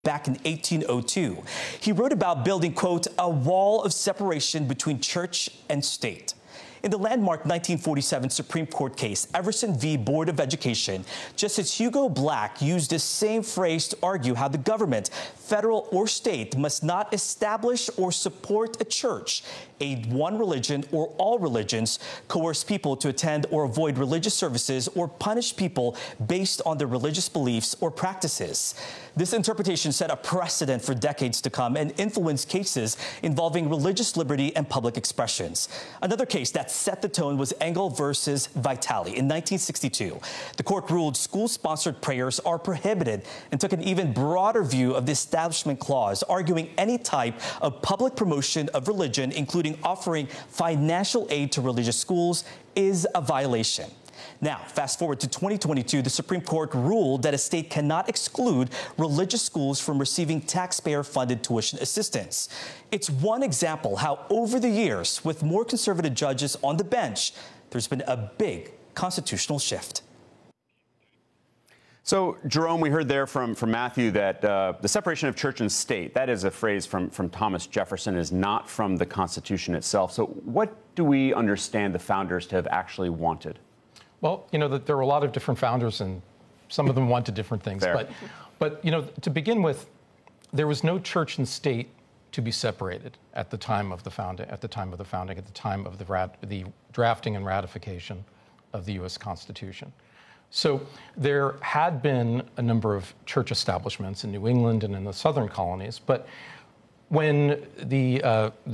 back in 1802. He wrote about building, quote, a wall of separation between church and state. In the landmark 1947 Supreme Court case, Everson v. Board of Education, Justice Hugo Black used the same phrase to argue how the government, federal or state, must not establish or support a church, aid one religion or all religions, coerce people to attend or avoid religious services, or punish people based on their religious beliefs or practices. This interpretation set a precedent for decades to come and influenced cases involving religious liberty and public expressions. Another case that set the tone was Engel versus Vitale in 1962. The court ruled school-sponsored prayers are prohibited and took an even broader view of the Establishment Clause, arguing any type of public promotion of religion, including offering financial aid to religious schools, is a violation. Now, fast forward to 2022, the Supreme Court ruled that a state cannot exclude religious schools from receiving taxpayer-funded tuition assistance. It's one example how over the years, with more conservative judges on the bench, there's been a big constitutional shift. So, Jerome, we heard there from Matthew that the separation of church and state, that is a phrase from Thomas Jefferson, is not from the Constitution itself. So what do we understand the founders to have actually wanted? Well, you know, there were a lot of different founders, and some of them wanted different things. But you know, to begin with, there was no church and state to be separated at the time of the founding, at the time of the drafting and ratification of the U.S. Constitution. So there had been a number of church establishments in New England and in the southern colonies, but when the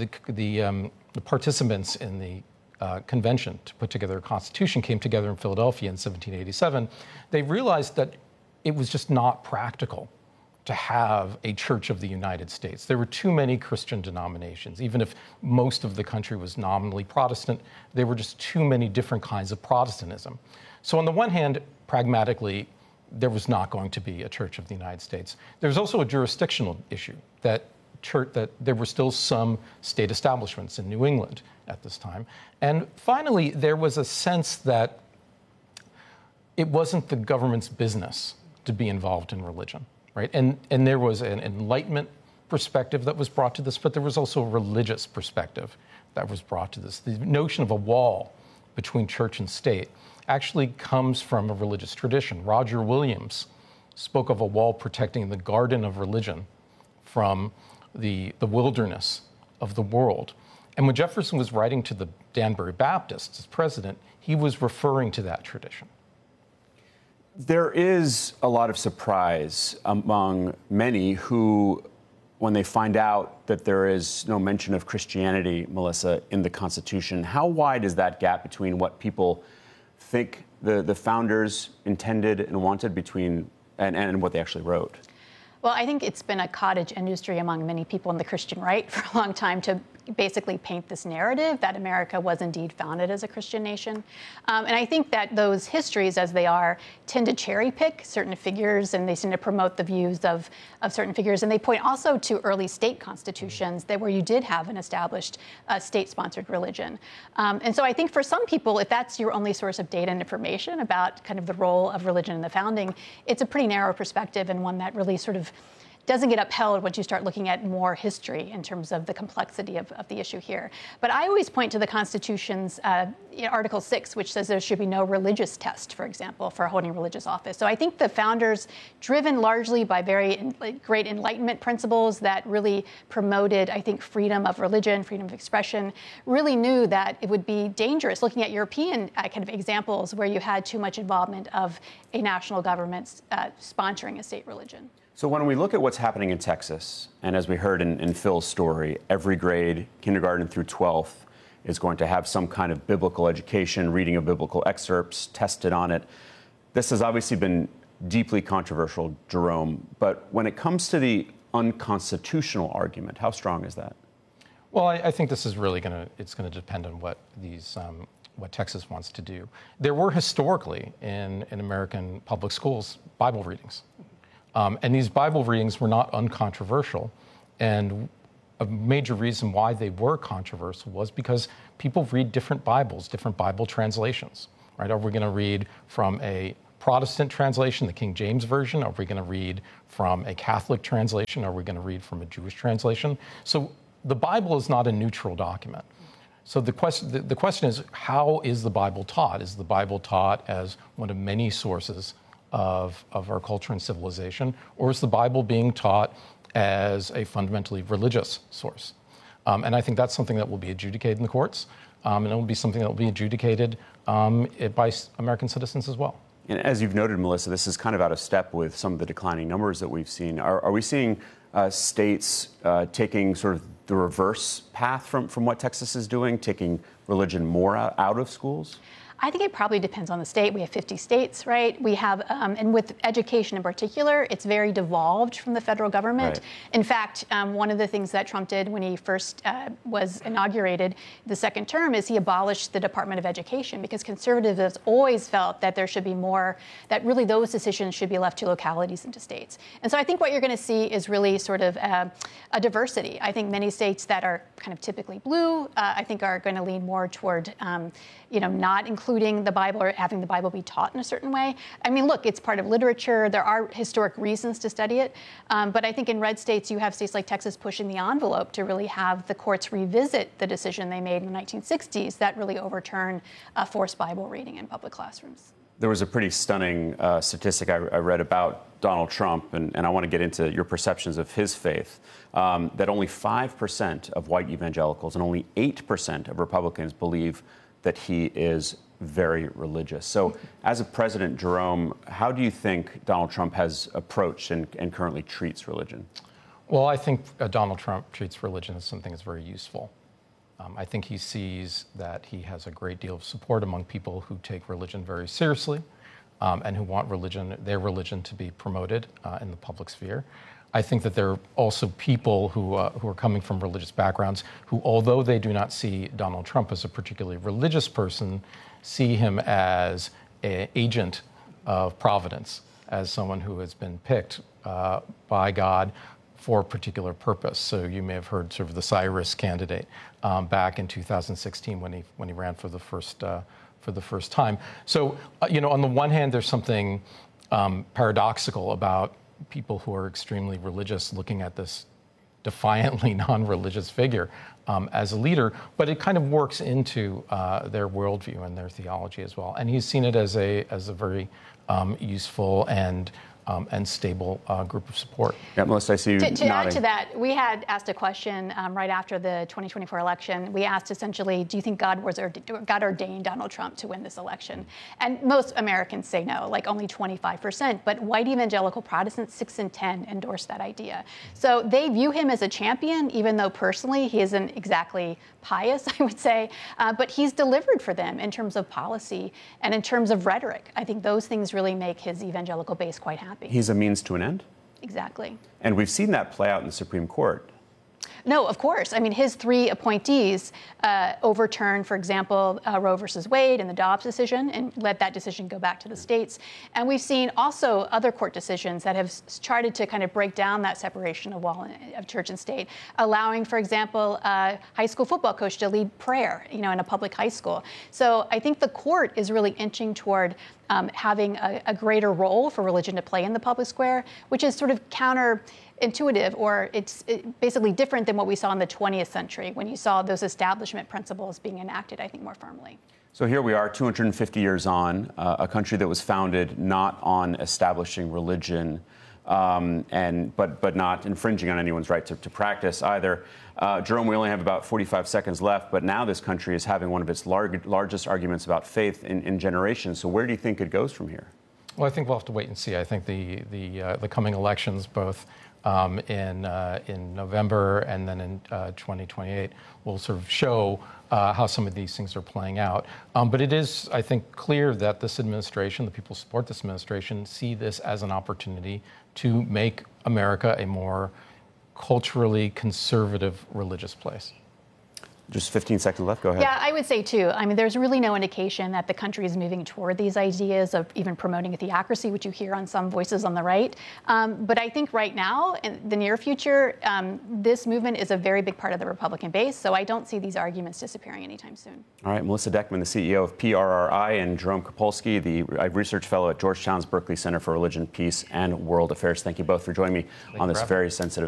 participants in the convention to put together a constitution came together in Philadelphia in 1787, they realized that it was just not practical to have a Church of the United States. There were too many Christian denominations. Even if most of the country was nominally Protestant, there were just too many different kinds of Protestantism. So on the one hand, pragmatically, there was not going to be a Church of the United States. There's also a jurisdictional issue that there were still some state establishments in New England at this time. And finally, there was a sense that it wasn't the government's business to be involved in religion, right? And there was an Enlightenment perspective that was brought to this, but there was also a religious perspective that was brought to this. The notion of a wall between church and state actually comes from a religious tradition. Roger Williams spoke of a wall protecting the garden of religion from the wilderness of the world. And when Jefferson was writing to the Danbury Baptists as president, he was referring to that tradition. There is a lot of surprise among many who, when they find out that there is no mention of Christianity, Melissa, in the Constitution, how wide is that gap between what people think the founders intended and wanted and what they actually wrote? Well, I think it's been a cottage industry among many people in the Christian right for a long time to basically paint this narrative that America was indeed founded as a Christian nation. And I think that those histories, as they are, tend to cherry pick certain figures, and they tend to promote the views of certain figures. And they point also to early state constitutions where you did have an established state-sponsored religion. And so I think for some people, if that's your only source of data and information about kind of the role of religion in the founding, it's a pretty narrow perspective and one that really sort of doesn't get upheld once you start looking at more history in terms of the complexity of the issue here. But I always point to the Constitution's Article 6, which says there should be no religious test, for example, for holding religious office. So I think the founders, driven largely by very great Enlightenment principles that really promoted, I think, freedom of religion, freedom of expression, really knew that it would be dangerous, looking at European kind of examples where you had too much involvement of a national government sponsoring a state religion. So when we look at what's happening in Texas, and as we heard in Phil's story, every grade, kindergarten through 12th, is going to have some kind of biblical education, reading of biblical excerpts, tested on it. This has obviously been deeply controversial, Jerome, but when it comes to the unconstitutional argument, how strong is that? Well, I think this is really going to depend on what what Texas wants to do. There were historically in American public schools Bible readings. And these Bible readings were not uncontroversial. And a major reason why they were controversial was because people read different Bibles, different Bible translations, right? Are we going to read from a Protestant translation, the King James Version? Are we going to read from a Catholic translation? Are we going to read from a Jewish translation? So the Bible is not a neutral document. So the question is, how is the Bible taught? Is the Bible taught as one of many sources of our culture and civilization, or is the Bible being taught as a fundamentally religious source? And I think that's something that will be adjudicated in the courts, and it will be something that will be adjudicated by American citizens as well. And as you've noted, Melissa, this is kind of out of step with some of the declining numbers that we've seen. Are we seeing states taking sort of the reverse path from what Texas is doing, taking religion more out of schools? I think it probably depends on the state. We have 50 states, right? We have, and with education in particular, it's very devolved from the federal government. Right. In fact, one of the things that Trump did when he first was inaugurated the second term is he abolished the Department of Education, because conservatives have always felt that there should be more, that really those decisions should be left to localities and to states. And so I think what you're going to see is really sort of a diversity. I think many states that are kind of typically blue, I think are going to lean more toward, not including the Bible or having the Bible be taught in a certain way. I mean, look, it's part of literature. There are historic reasons to study it. But I think in red states, you have states like Texas pushing the envelope to really have the courts revisit the decision they made in the 1960s that really overturned forced Bible reading in public classrooms. There was a pretty stunning statistic I read about Donald Trump, and I want to get into your perceptions of his faith, that only 5% of white evangelicals and only 8% of Republicans believe that he is very religious. So as a president, Jerome, how do you think Donald Trump has approached and currently treats religion? Well, I think Donald Trump treats religion as something that's very useful. I think he sees that he has a great deal of support among people who take religion very seriously and who want their religion to be promoted in the public sphere. I think that there are also people who are coming from religious backgrounds who, although they do not see Donald Trump as a particularly religious person, see him as an agent of providence, as someone who has been picked by God for a particular purpose. So you may have heard sort of the Cyrus candidate back in 2016 when he ran for the first time. So on the one hand, there's something paradoxical about people who are extremely religious looking at this defiantly non-religious figure as a leader, but it kind of works into their worldview and their theology as well. And he's seen it as a very useful and stable group of support. Yeah, Melissa, I see you to nodding. add to that, we had asked a question right after the 2024 election. We asked essentially, do you think God ordained Donald Trump to win this election? And most Americans say no, like only 25%. But white evangelical Protestants, 6 in 10, endorsed that idea. So they view him as a champion, even though personally he isn't exactly pious, I would say. But he's delivered for them in terms of policy and in terms of rhetoric. I think those things really make his evangelical base quite happy. He's a means to an end? Exactly. And we've seen that play out in the Supreme Court. No, of course. I mean, his 3 appointees overturned, for example, Roe versus Wade and the Dobbs decision and let that decision go back to the states. And we've seen also other court decisions that have started to kind of break down that separation of church and state, allowing, for example, a high school football coach to lead prayer, in a public high school. So I think the court is really inching toward having a greater role for religion to play in the public square, which is sort of counterintuitive, or it's basically different than what we saw in the 20th century when you saw those establishment principles being enacted, I think, more firmly. So here we are, 250 years on, a country that was founded not on establishing religion, but not infringing on anyone's right to practice either. Jerome, we only have about 45 seconds left, but now this country is having one of its largest arguments about faith in generations. So where do you think it goes from here? Well, I think we'll have to wait and see. I think the coming elections, both in November and then in 2028, will sort of show how some of these things are playing out. But it is, I think, clear that this administration, the people who support this administration, see this as an opportunity to make America a more culturally conservative religious place. Just 15 seconds left. Go ahead. Yeah, I would say too. I mean, there's really no indication that the country is moving toward these ideas of even promoting a theocracy, which you hear on some voices on the right. But I think right now, in the near future, this movement is a very big part of the Republican base. So I don't see these arguments disappearing anytime soon. All right, Melissa Deckman, the CEO of PRRI, and Jerome Kopolsky, the research fellow at Georgetown's Berkeley Center for Religion, Peace, and World Affairs. Thank you both for joining me on this very sensitive